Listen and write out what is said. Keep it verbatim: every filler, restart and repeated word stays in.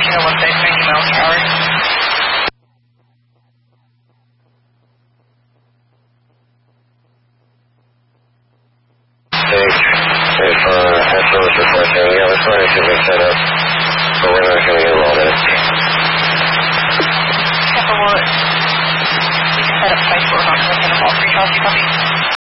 let you know once I twenty miles per hour. Stage, if uh, that's what was requesting, yeah, let's go ahead and see if we can set up, but we're not going to get involved in it. Yeah, but we'll, we can set up twice, but we're not going to get involved. Free calls, you copy?